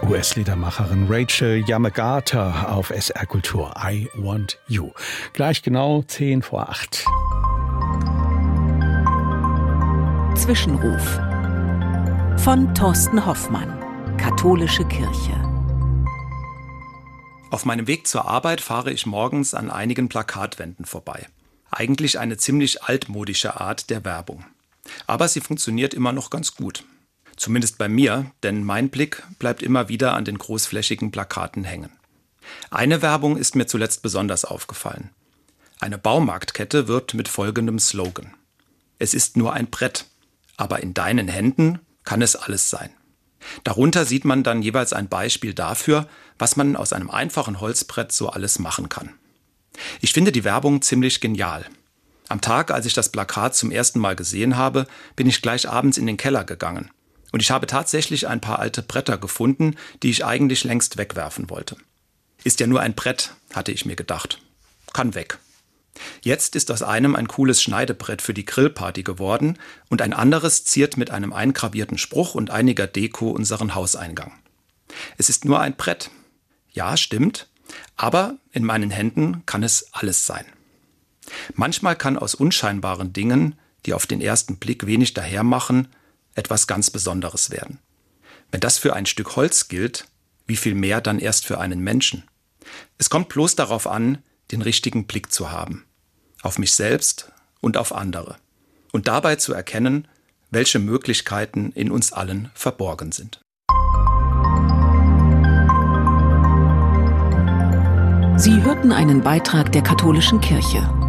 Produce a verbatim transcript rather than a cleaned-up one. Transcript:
U S-Liedermacherin Rachel Yamagata auf S R Kultur. I Want You. Gleich genau zehn vor acht. Zwischenruf von Thorsten Hoffmann, Katholische Kirche. Auf meinem Weg zur Arbeit fahre ich morgens an einigen Plakatwänden vorbei. Eigentlich eine ziemlich altmodische Art der Werbung. Aber sie funktioniert immer noch ganz gut. Zumindest bei mir, denn mein Blick bleibt immer wieder an den großflächigen Plakaten hängen. Eine Werbung ist mir zuletzt besonders aufgefallen. Eine Baumarktkette wirbt mit folgendem Slogan: Es ist nur ein Brett, aber in deinen Händen kann es alles sein. Darunter sieht man dann jeweils ein Beispiel dafür, was man aus einem einfachen Holzbrett so alles machen kann. Ich finde die Werbung ziemlich genial. Am Tag, als ich das Plakat zum ersten Mal gesehen habe, bin ich gleich abends in den Keller gegangen. Und ich habe tatsächlich ein paar alte Bretter gefunden, die ich eigentlich längst wegwerfen wollte. Ist ja nur ein Brett, hatte ich mir gedacht. Kann weg. Jetzt ist aus einem ein cooles Schneidebrett für die Grillparty geworden und ein anderes ziert mit einem eingravierten Spruch und einiger Deko unseren Hauseingang. Es ist nur ein Brett. Ja, stimmt. Aber in meinen Händen kann es alles sein. Manchmal kann aus unscheinbaren Dingen, die auf den ersten Blick wenig dahermachen, etwas ganz Besonderes werden. Wenn das für ein Stück Holz gilt, wie viel mehr dann erst für einen Menschen? Es kommt bloß darauf an, den richtigen Blick zu haben. Auf mich selbst und auf andere. Und dabei zu erkennen, welche Möglichkeiten in uns allen verborgen sind. Sie hörten einen Beitrag der Katholischen Kirche.